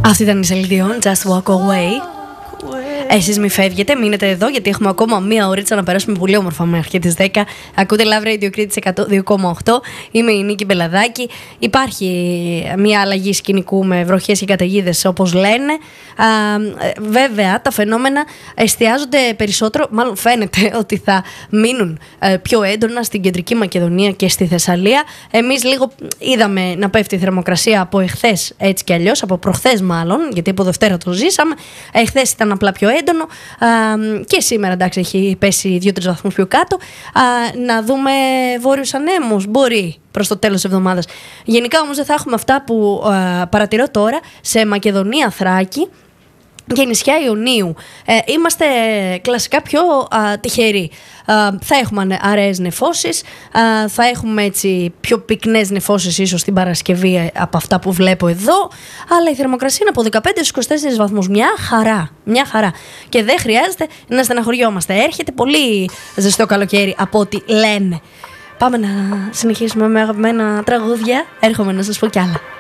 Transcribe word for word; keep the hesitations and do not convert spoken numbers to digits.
Αυτή ήταν η Celine Dion, Just Walk Away. Εσείς μη φεύγετε, μείνετε εδώ γιατί έχουμε ακόμα μία ωρίτσα να περάσουμε πολύ όμορφα μέχρι τις δέκα. Ακούτε Love Radio Κρήτης εκατό δύο κόμμα οκτώ. Είμαι η Νίκη Μπελαδάκη. Υπάρχει μία αλλαγή σκηνικού με βροχές και καταιγίδες, όπως λένε. Α, βέβαια, τα φαινόμενα εστιάζονται περισσότερο, μάλλον φαίνεται ότι θα μείνουν πιο έντονα στην Κεντρική Μακεδονία και στη Θεσσαλία. Εμείς λίγο είδαμε να πέφτει η θερμοκρασία από εχθές έτσι κι αλλιώς, από προχθές μάλλον, γιατί από Δευτέρα το ζήσαμε. Εχθές ήταν απλά πιο έντονο. Α, και σήμερα εντάξει έχει πέσει δύο τρεις βαθμούς πιο κάτω. Α, να δούμε βόρειους ανέμους, μπορεί προς το τέλος της εβδομάδας. Γενικά όμως δεν θα έχουμε αυτά που α, παρατηρώ τώρα σε Μακεδονία, Θράκη και νησιά Ιωνίου. Ε, είμαστε κλασικά πιο α, τυχεροί. Α, θα έχουμε αραιές νεφώσεις, α, θα έχουμε έτσι πιο πυκνές νεφώσεις ίσως την Παρασκευή από αυτά που βλέπω εδώ, αλλά η θερμοκρασία είναι από δεκαπέντε στους είκοσι τέσσερις βαθμούς. Μια χαρά, μια χαρά. Και δεν χρειάζεται να στεναχωριόμαστε. Έρχεται πολύ ζεστό καλοκαίρι από ό,τι λένε. Πάμε να συνεχίσουμε με αγαπημένα τραγούδια. Έρχομαι να σας πω κι άλλα.